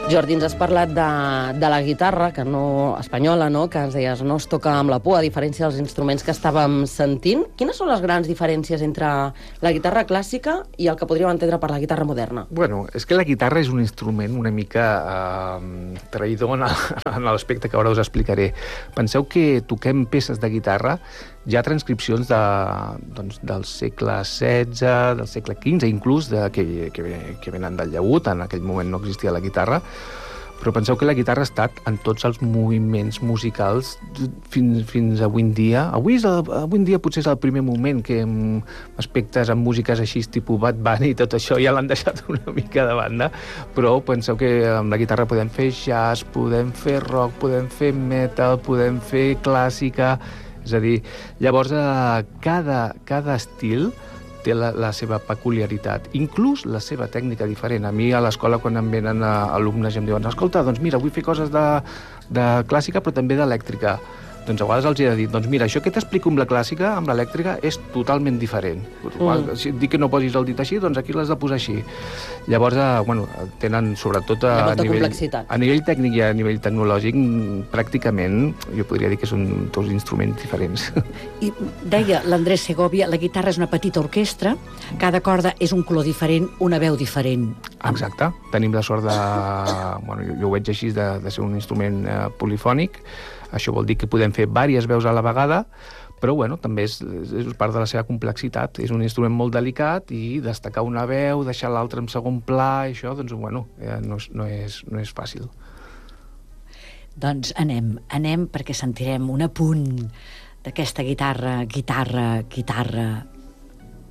Jordi, ens has parlat de la guitarra, que no espanyola, no? Que ens deies, no es toca amb la por, a diferència dels instruments que estàvem sentint. Quines són les grans diferències entre la guitarra clàssica i el que podríem entendre per la guitarra moderna? Bueno, és que la guitarra és un instrument una mica traïdor en l'aspecte que ara us explicaré. Penseu que toquem peces de guitarra, hi ha transcripcions del segle XVI, del segle XV, inclús que venen del llaüt, en aquell moment no existia la guitarra, però penseu que la guitarra ha estat en tots els moviments musicals fins avui en dia. Avui en dia potser és el primer moment que aspectes amb músiques així, tipus Bad Bunny i tot això, ja l'han deixat una mica de banda, però penseu que amb la guitarra podem fer jazz, podem fer rock, podem fer metal, podem fer clàssica. És a dir, llavors cada estil té la seva peculiaritat, inclús la seva tècnica diferent. A mi a l'escola, quan em venen alumnes i em diuen escolta, doncs mira, vull fer coses de clàssica però també d'elèctrica. Doncs a vegades els he de dir, doncs mira, això que t'explico amb la clàssica, amb l'elèctrica, és totalment diferent. Si et dic que no posis el dit així, doncs aquí l'has de posar així. Llavors, tenen sobretot a nivell tècnic i a nivell tecnològic, pràcticament, jo podria dir que són dos instruments diferents. I deia l'Andrés Segovia, la guitarra és una petita orquestra, cada corda és un color diferent, una veu diferent. Exacte. Tenim la sort de... Bueno, jo ho veig així, de ser un instrument polifònic. Això vol dir que podem fer diverses veus a la vegada, però bueno, també és part de la seva complexitat. És un instrument molt delicat i destacar una veu, deixar l'altra en segon pla, això, doncs, bueno, no és fàcil. Doncs anem perquè sentirem un apunt d'aquesta guitarra